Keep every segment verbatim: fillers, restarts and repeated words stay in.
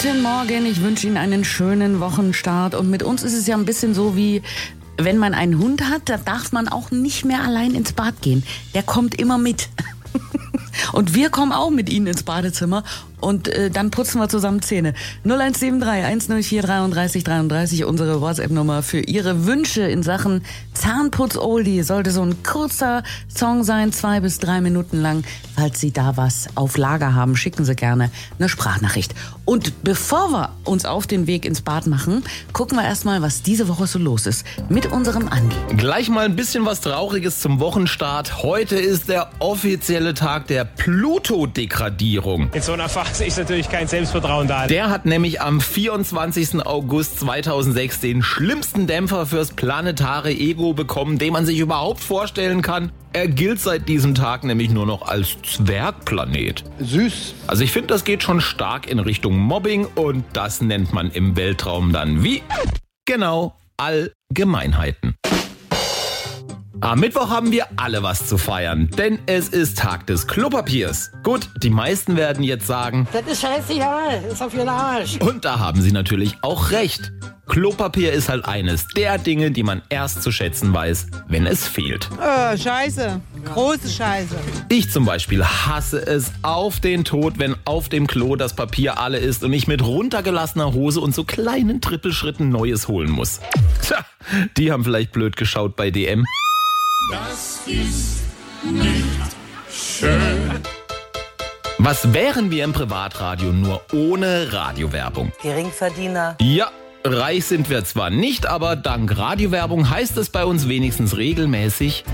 Guten Morgen, ich wünsche Ihnen einen schönen Wochenstart. Und mit uns ist es ja ein bisschen so wie, wenn man einen Hund hat, da darf man auch nicht mehr allein ins Bad gehen. Der kommt immer mit. Und wir kommen auch mit Ihnen ins Badezimmer und äh, dann putzen wir zusammen Zähne. null eins sieben drei eins null vier dreiunddreißig dreiunddreißig, unsere WhatsApp-Nummer für Ihre Wünsche in Sachen Zahnputz-Oldie. Sollte so ein kurzer Song sein, zwei bis drei Minuten lang. Falls Sie da was auf Lager haben, schicken Sie gerne eine Sprachnachricht. Und bevor wir uns auf den Weg ins Bad machen, gucken wir erstmal, was diese Woche so los ist mit unserem Andi. Gleich mal ein bisschen was Trauriges zum Wochenstart. Heute ist der offizielle Tag der Pluto-Degradierung. In so einer Phase ist natürlich kein Selbstvertrauen da. Der hat nämlich am vierundzwanzigsten August zweitausendsechs den schlimmsten Dämpfer fürs planetare Ego bekommen, den man sich überhaupt vorstellen kann. Er gilt seit diesem Tag nämlich nur noch als Zwergplanet. Süß. Also ich finde, das geht schon stark in Richtung Mobbing und das nennt man im Weltraum dann wie? Genau, Allgemeinheiten. Am Mittwoch haben wir alle was zu feiern, denn es ist Tag des Klopapiers. Gut, die meisten werden jetzt sagen, das ist scheißegal, das ist auf ihren Arsch. Und da haben sie natürlich auch recht. Klopapier ist halt eines der Dinge, die man erst zu schätzen weiß, wenn es fehlt. Oh, scheiße. Große Scheiße. Ich zum Beispiel hasse es auf den Tod, wenn auf dem Klo das Papier alle ist und ich mit runtergelassener Hose und so kleinen Trippelschritten Neues holen muss. Tja, die haben vielleicht blöd geschaut bei D M. Das ist nicht schön. Was wären wir im Privatradio nur ohne Radiowerbung? Geringverdiener. Ja, reich sind wir zwar nicht, aber dank Radiowerbung heißt es bei uns wenigstens regelmäßig: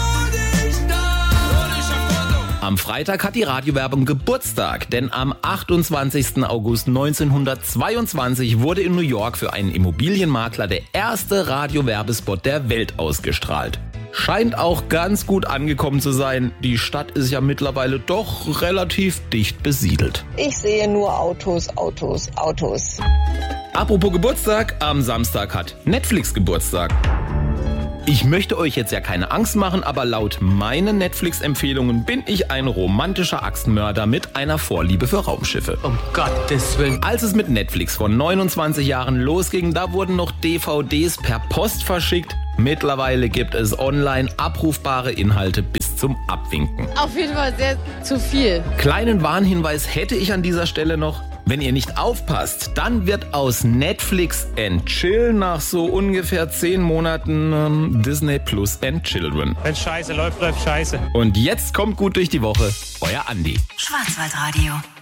Am Freitag hat die Radiowerbung Geburtstag, denn am achtundzwanzigsten August neunzehnhundertzweiundzwanzig wurde in New York für einen Immobilienmakler der erste Radiowerbespot der Welt ausgestrahlt. Scheint auch ganz gut angekommen zu sein. Die Stadt ist ja mittlerweile doch relativ dicht besiedelt. Ich sehe nur Autos, Autos, Autos. Apropos Geburtstag, am Samstag hat Netflix Geburtstag. Ich möchte euch jetzt ja keine Angst machen, aber laut meinen Netflix-Empfehlungen bin ich ein romantischer Axtmörder mit einer Vorliebe für Raumschiffe. Um Gottes Willen. Als es mit Netflix vor neunundzwanzig Jahren losging, da wurden noch D V Ds per Post verschickt. Mittlerweile gibt es online abrufbare Inhalte bis zum Abwinken. Auf jeden Fall sehr zu viel. Kleinen Warnhinweis hätte ich an dieser Stelle noch. Wenn ihr nicht aufpasst, dann wird aus Netflix and Chill nach so ungefähr zehn Monaten ähm, Disney Plus and Children. Wenn Scheiße läuft, läuft Scheiße. Und jetzt kommt gut durch die Woche, euer Andi. Schwarzwaldradio.